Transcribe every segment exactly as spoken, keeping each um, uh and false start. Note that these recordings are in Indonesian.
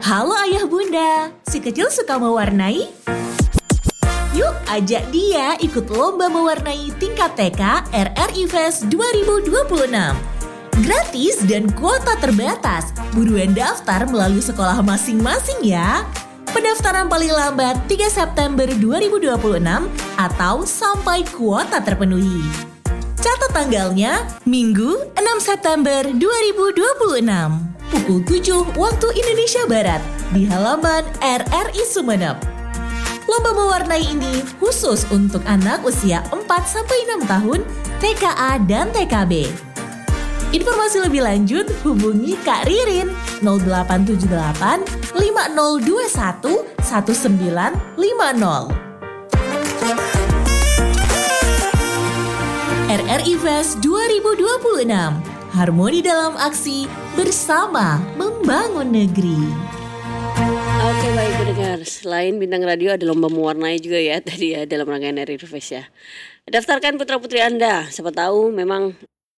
Halo ayah bunda, si kecil suka mewarnai? Yuk ajak dia ikut lomba mewarnai tingkat T K R R I Fest dua ribu dua puluh enam. Gratis dan kuota terbatas, buruan daftar melalui sekolah masing-masing ya. Pendaftaran paling lambat tiga September dua ribu dua puluh enam atau sampai kuota terpenuhi. Catat tanggalnya, Minggu enam September dua ribu dua puluh enam. Pukul tujuh waktu Indonesia Barat di halaman R R I Sumeneb. Lomba mewarnai ini khusus untuk anak usia empat sampai enam tahun, T K A dan T K B. Informasi lebih lanjut hubungi Kak Ririn nol delapan tujuh delapan lima nol dua satu satu sembilan lima nol. R R I Fest dua ribu dua puluh enam. Harmoni dalam aksi, bersama membangun negeri. Oke baik pendengar, selain bintang radio ada lomba mewarnai juga ya tadi ya dalam rangkaian R R I Fest ya. Daftarkan putra-putri Anda, siapa tahu memang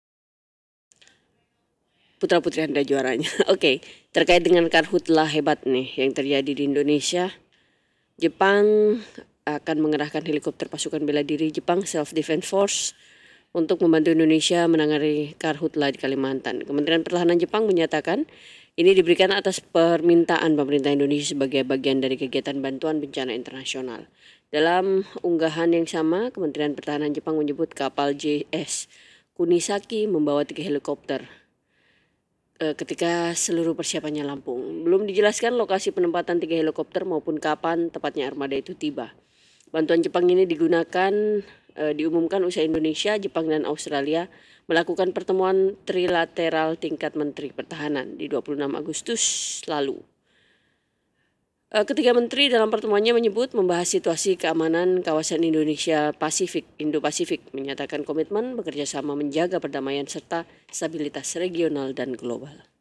putra-putri Anda juaranya. Oke, terkait dengan karhutlah hebat nih yang terjadi di Indonesia. Jepang akan mengerahkan helikopter pasukan bela diri Jepang Self Defense Force untuk membantu Indonesia menangani karhutlah di Kalimantan. Kementerian Pertahanan Jepang menyatakan ini diberikan atas permintaan pemerintah Indonesia sebagai bagian dari kegiatan bantuan bencana internasional. Dalam unggahan yang sama, Kementerian Pertahanan Jepang menyebut kapal J S Kunisaki membawa tiga helikopter e, ketika seluruh persiapannya rampung. Belum dijelaskan lokasi penempatan tiga helikopter maupun kapan tepatnya armada itu tiba. Bantuan Jepang ini digunakan e, diumumkan usai Indonesia, Jepang dan Australia melakukan pertemuan trilateral tingkat Menteri Pertahanan di dua puluh enam Agustus lalu. E, ketiga menteri dalam pertemuannya menyebut membahas situasi keamanan kawasan Indonesia Pasifik, Indo-Pasifik, menyatakan komitmen bekerja sama menjaga perdamaian serta stabilitas regional dan global.